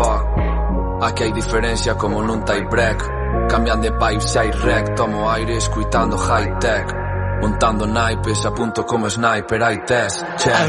fuck. Aquí hai diferencia como nun tie break. Cambian de pipes e hai rec. Tomo aire escuitando high tech. Montando naipes, apunto como sniper, hai test. Check.